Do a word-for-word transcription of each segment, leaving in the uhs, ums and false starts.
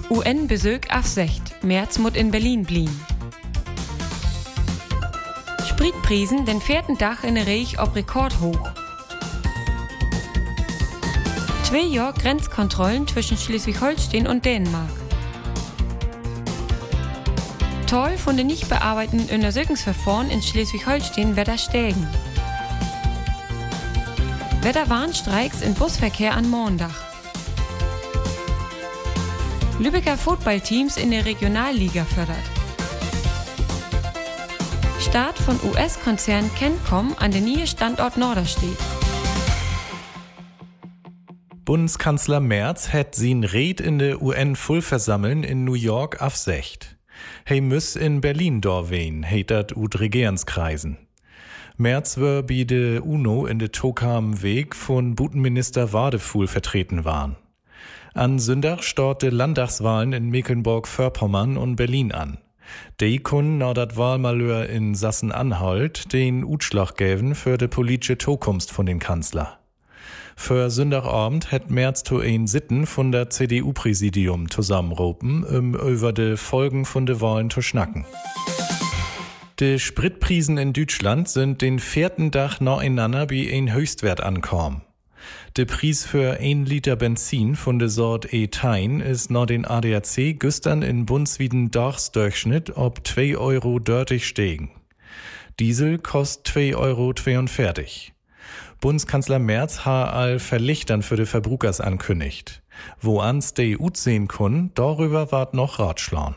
U N-Besök Afsecht, März mut in Berlin blieben. Spritprisen den vierten Tag in der Reich ob Rekordhoch. Zwei Jahre Grenzkontrollen zwischen Schleswig-Holstein und Dänemark. Toll von den nicht bearbeiteten Untersuchungsverfahren in Schleswig-Holstein wird steigen. Wetterwarnstreiks im Busverkehr an Montag. Lübecker Footballteams in der Regionalliga fördert. Start von U S-Konzern Kencom an der Nähe Standort Norderstedt. Bundeskanzler Merz hat sin Red in der U N-Vollversammeln in New York afsecht. He müss in Berlin dorwen, heitert ut Regierungskreisen. Merz wär bei der UNO in der Tokam Weg von Butenminister Wadefuhl vertreten waren. An Sündach staut de Landtagswahlen in Mecklenburg-Vorpommern und Berlin an. Die können nach dat Wahlmalheur in Sachsen-Anhalt den Utschlag geben für de politische Zukunft von den Kanzler. Für Sündagabend hat Merz to ein Sitten von der C D U-Präsidium zusammenropen, um über de Folgen von de Wahlen zu schnacken. De Spritprisen in Deutschland sind den vierten Tag nacheinander bei ein Höchstwert ankommen. Der Preis für ein Liter Benzin von der Sort E-Tein ist nach den A D A C gestern in bundesweiten Dachsdurchschnitt ob zwei Euro dörtig steigen. Diesel kostet zwei Euro zweiundvierzig. Bundeskanzler Merz ha all Verlichtern für die Verbrauchers ankündigt. Wo ans de ut sehen kun, darüber ward noch Ratschlauen.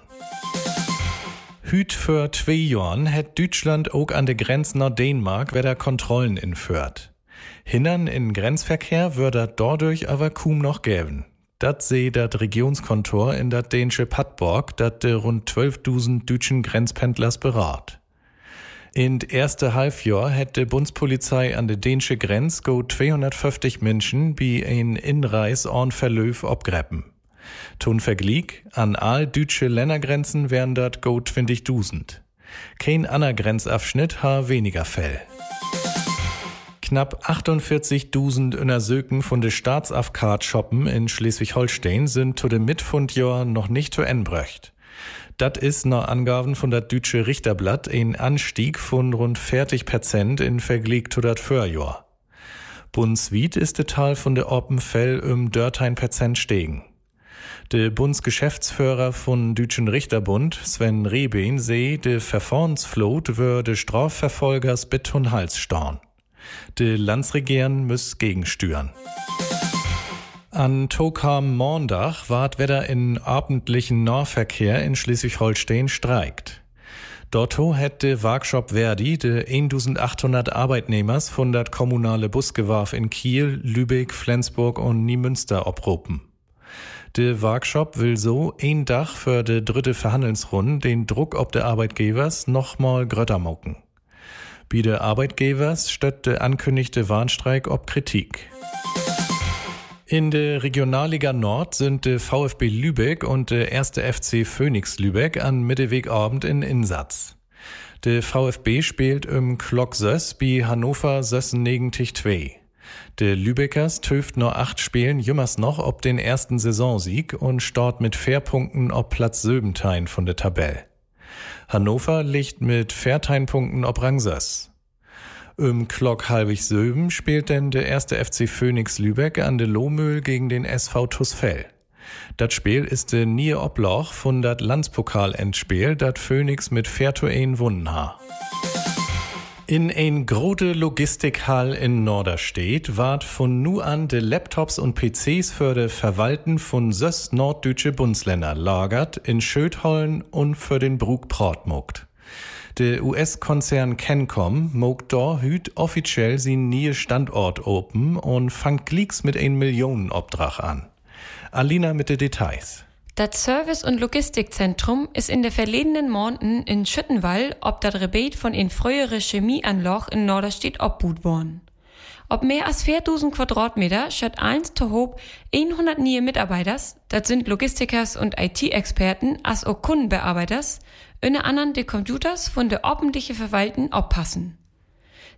Hüt für zwei Jahren hat Deutschland auch an der Grenze nach Dänemark wieder Kontrollen inführt. Hindern in Grenzverkehr würde dadurch aber kaum noch geben. Dat seh dat Regionskontor in dat dänische Padborg, dat de rund zwölftausend deutschen Grenzpendlers berat. In d erste Halbjahr hat de Bundespolizei an de dänische Grenz go zweihundertfünfzig Menschen bi ein Inreis on Verlöf abgreppen. Tun Vergleich, an all deutsche Ländergrenzen wären dat go zwanzigtausend. Kein ander Grenzabschnitt ha weniger Fäll. Knapp achtundvierzigtausend Untersöken von de Staatsafkart-Shoppen in Schleswig-Holstein sind zu dem Mitfundjahr noch nicht zu Ende bröcht. Dat is nach Angaben von dat Deutsche Richterblatt ein Anstieg von rund vierzig Prozent in Vergleich zu dat Vorjahr. Bundesweit ist de Tal von de Oppenfell um dreizehn Prozent steigen. Der Bundesgeschäftsführer von Deutschen Richterbund, Sven Rehbein, seh, de Verfahrensflot würde Strafverfolgers bit und Hals stauen. De Landsregieren müss gegensteuern. An Tokam Montag ward wieder in abendlichen Nahverkehr in Schleswig-Holstein streikt. Dotto hat de Workshop Verdi de eintausendachthundert Arbeitnehmers von dat kommunale Busgewerf in Kiel, Lübeck, Flensburg und Niemünster obropen. De Workshop will so ein Dach für de dritte Verhandlungsrunde den Druck ob de Arbeitgebers nochmal grötter mucken. Bei de Arbeitgebers stöt de ankündigte Warnstreik ob Kritik. In der Regionalliga Nord sind der VfB Lübeck und der erste F C Phoenix Lübeck an Mittewegabend in Insatz. Der VfB spielt im Klock Söss bei Hannover Sössen-Negentich zwei. Der Lübeckers töft nur acht Spielen jümmers noch ob den ersten Saisonsieg und start mit vier Punkten ob Platz Söbentein von der Tabelle. Hannover liegt mit vierzehn Punkten ob Rang Söss. Im Klock halbig Söben spielt denn der erste F C Phoenix Lübeck an der Lohmühl gegen den S V Tusfell. Das Spiel ist der nie Obloch von dat Landspokal-Endspiel, dat Phoenix mit vier zu eins wunnen ha. In ein grote Logistikhall in Norderstedt ward von nu an de Laptops und P Cs für de Verwalten von sös norddeutsche Bundesländer lagert in Schöthollen und für den Brug Portmugt. Der U S-Konzern Kencom mogt da hüt offiziell sin nie Standort open und fangt glicks mit ein Millionenobdrach an. Alina mit de Details. Das Service- und Logistikzentrum ist in der verledenen Monaten in Schüttenwall ob das Rebet von in frühere Chemieanloch in Norderstedt obbuht worden. Ob mehr als viertausend Quadratmeter schert eins zu hob hundert neue Mitarbeiters, das sind Logistikers und I T-Experten, as auch Kundenbearbeiters, unter anderem die Computers von der ordentlichen Verwalten oppassen.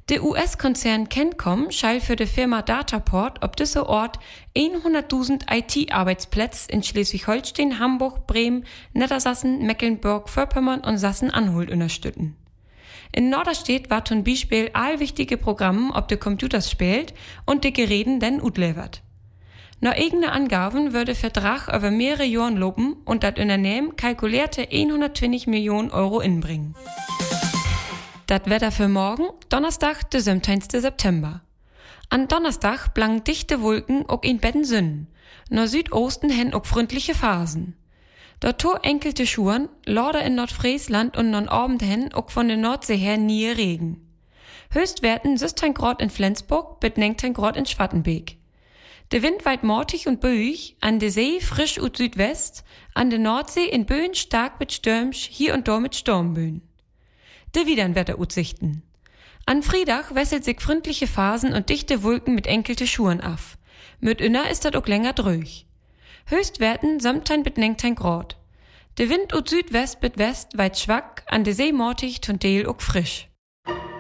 Der U S-Konzern Kencom schall für die Firma Dataport ob dieser Ort hunderttausend I T-Arbeitsplätze in Schleswig-Holstein, Hamburg, Bremen, Niedersachsen, Mecklenburg-Vorpommern und Sachsen-Anhalt unterstützen. In Norderstedt war zum Beispiel allwichtige Programme ob de Computers spielt und de Geräten denn utlevert. Nach eigenen Angaben würde Vertrag über mehrere Jahren lopen und das Unternehmen kalkulierte hundertzwanzig Millionen Euro inbringen. Das Wetter für morgen, Donnerstag, der siebzehnten September. An Donnerstag blanken dichte Wolken auch in Betten Sünden. Nach Südosten hin auch freundliche Phasen. Dort enkelte Schuren, lauter in Nordfriesland und Nordabend hin auch von der Nordsee her nie Regen. Höchstwerten sechzehn Grad in Flensburg bis neunzehn Grad in Schwattenbeek. Der Wind weit mortig und böig, an der See frisch ut Südwest, an der Nordsee in Böen stark mit Stürmsch, hier und da mit Sturmböen. De widern Wetteraussichten. An Friedach wesselt sich freundliche Phasen und dichte Wolken mit enkelte Schuren af. Mit inner ist dat auch länger dröch. Höchstwerten siebzehn bis neunzehn Grad. Der Wind ut Südwest bis West weit schwach, an der See mortig und Deel auch frisch.